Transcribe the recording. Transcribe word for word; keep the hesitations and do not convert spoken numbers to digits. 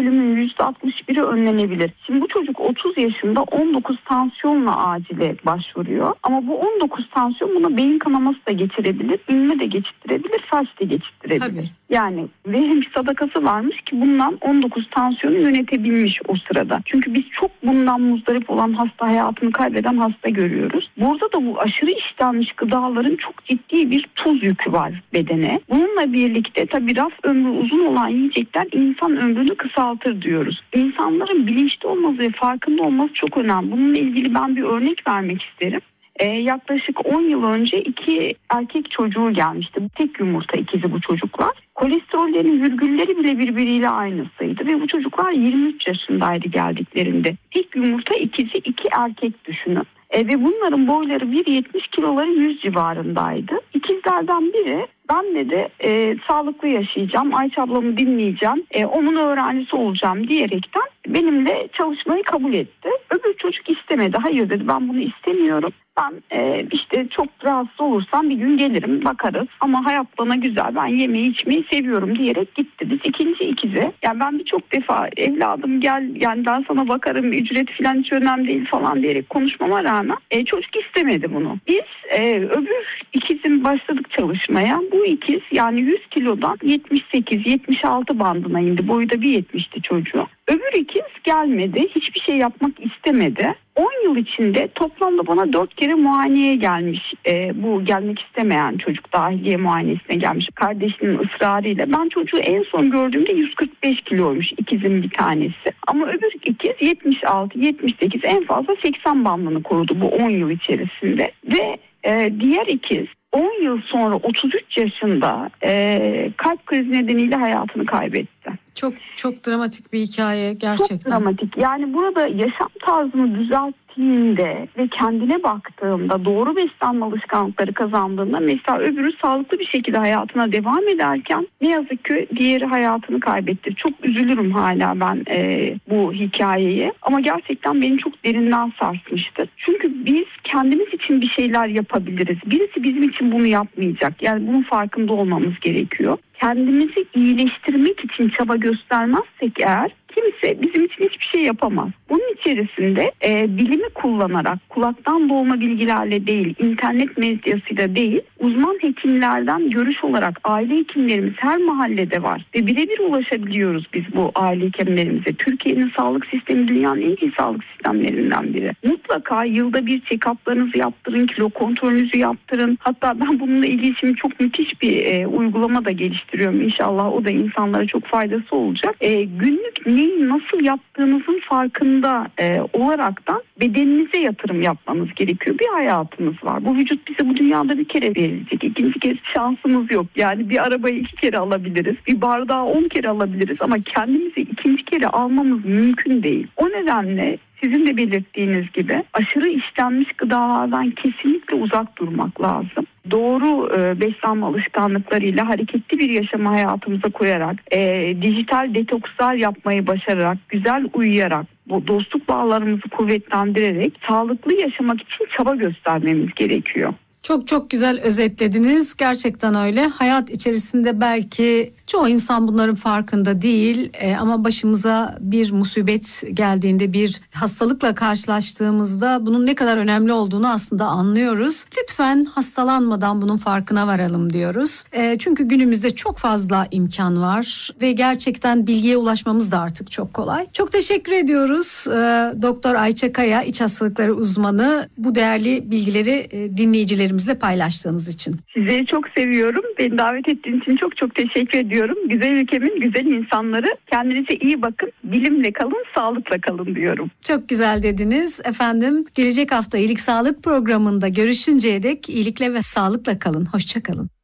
ölümün yüzde altmış biri önlenebilir. Şimdi bu çocuk otuz yaşında on dokuz tansiyonla acile başvuruyor. Ama bu on dokuz tansiyon buna beyin kanaması da geçirebilir, inme de geçirebilir, felç de geçirebilir. Tabii. Yani verilmiş sadakası varmış ki bundan on dokuz tansiyonu yönetebilmiş o sırada. Çünkü biz çok bundan muzdarip olan hasta, hayatını kaybeden hasta görüyoruz. Burada da bu aşırı işlenmiş gıdaların çok ciddi bir tuz yükü var bedene. Bununla birlikte tabii raf ömrü uzun olan yiyecekler insan ömrünü kısaltır diyoruz. İnsanların bilinçli olması ve farkında olması çok önemli. Bununla ilgili ben bir örnek vermek isterim. Ee, yaklaşık on yıl önce iki erkek çocuğu gelmişti. Tek yumurta ikizi bu çocuklar. Kolesterollerin virgülleri bile birbiriyle aynısıydı ve bu çocuklar yirmi üç yaşındaydı geldiklerinde. Tek yumurta ikizi, iki erkek düşünün. E, ve bunların boyları bir yetmiş, kiloları yüz civarındaydı. İkizlerden biri ben dedi e, sağlıklı yaşayacağım, Ayça ablamı dinleyeceğim, e, onun öğrencisi olacağım diyerekten benimle çalışmayı kabul etti. Öbür çocuk istemedi. Hayır dedi, ben bunu istemiyorum. Ben e, işte çok rahatsız olursam bir gün gelirim, bakarız ama hayat bana güzel, ben yemeği içmeyi seviyorum diyerek gitti. Biz ikinci ikize, yani ben birçok defa evladım gel, yani ben sana bakarım, ücret falan hiç önemli değil falan diyerek konuşmama rağmen e, çocuk istemedi bunu. Biz e, öbür ikizim başladık çalışmaya. Bu ikiz yani yüz kilodan yetmiş sekiz yetmiş altı bandına indi. Boyu da bir yetmişti çocuğu. Öbür ikiz gelmedi. Hiçbir şey yapmak istemedi. on yıl içinde toplamda bana dört kere muayeneye gelmiş. E, bu gelmek istemeyen çocuk dahiliye muayenesine gelmiş. Kardeşinin ısrarıyla. Ben çocuğu en son gördüğümde yüz kırk beş kiloymuş ikizin bir tanesi. Ama öbür ikiz yetmiş altı yetmiş sekiz, en fazla seksen bandını korudu bu on yıl içerisinde. Ve e, diğer ikiz on yıl sonra otuz üç yaşında e, kalp krizi nedeniyle hayatını kaybetti. Çok çok dramatik bir hikaye gerçekten. Çok dramatik. Yani burada yaşam tarzını düzelttiğinde ve kendine baktığında, doğru beslenme alışkanlıkları kazandığında, mesela öbürü sağlıklı bir şekilde hayatına devam ederken ne yazık ki diğeri hayatını kaybetti. Çok üzülürüm hala ben e, bu hikayeye. Ama gerçekten beni çok derinden sarsmıştı. Çünkü biz kendimiz için bir şeyler yapabiliriz. Birisi bizim için bunu yapmayacak. Yani bunun farkında olmamız gerekiyor. Kendimizi iyileştirmek için çaba göstermezsek eğer kimse bizim için hiçbir şey yapamaz. Bunun içerisinde e, bilimi kullanarak, kulaktan dolma bilgilerle değil, internet medyasıyla değil, uzman hekimlerden görüş olarak aile hekimlerimiz her mahallede var ve birebir ulaşabiliyoruz biz bu aile hekimlerimize. Türkiye'nin sağlık sistemi dünyanın en iyi sağlık sistemlerinden biri. Mutlaka yılda bir check-up'larınızı yaptırın, kilo kontrolünüzü yaptırın. Hatta ben bununla ilgili şimdi çok müthiş bir e, uygulama da geliştiriyorum. İnşallah o da insanlara çok faydası olacak. E, günlük neyi nasıl yaptığınızın farkında e, olaraktan bedeninize yatırım yapmanız gerekiyor. Bir hayatınız var. Bu vücut bize bu dünyada bir kere verilecek. İkinci kez şansımız yok. Yani bir arabayı iki kere alabiliriz. Bir bardağı on kere alabiliriz ama kendimizi ikinci kere almamız mümkün değil. O nedenle sizin de belirttiğiniz gibi aşırı işlenmiş gıdalardan kesinlikle uzak durmak lazım. Doğru e, beslenme alışkanlıklarıyla hareketli bir yaşamı hayatımıza koyarak, e, dijital detokslar yapmayı başararak, güzel uyuyarak, bu dostluk bağlarımızı kuvvetlendirerek sağlıklı yaşamak için çaba göstermemiz gerekiyor. Çok çok güzel özetlediniz. Gerçekten öyle. Hayat içerisinde belki çoğu insan bunların farkında değil e, ama başımıza bir musibet geldiğinde, bir hastalıkla karşılaştığımızda bunun ne kadar önemli olduğunu aslında anlıyoruz. Lütfen hastalanmadan bunun farkına varalım diyoruz. E, çünkü günümüzde çok fazla imkan var ve gerçekten bilgiye ulaşmamız da artık çok kolay. Çok teşekkür ediyoruz e, Doktor Ayça Kaya, iç hastalıkları uzmanı, bu değerli bilgileri e, dinleyicilerimize paylaştığınız için. Sizleri çok seviyorum. Beni davet ettiğiniz için çok çok teşekkür ediyorum. Güzel ülkemin güzel insanları. Kendinize iyi bakın. Bilimle kalın, sağlıkla kalın diyorum. Çok güzel dediniz. Efendim, gelecek hafta İyilik Sağlık programında görüşünceye dek iyilikle ve sağlıkla kalın. Hoşça kalın.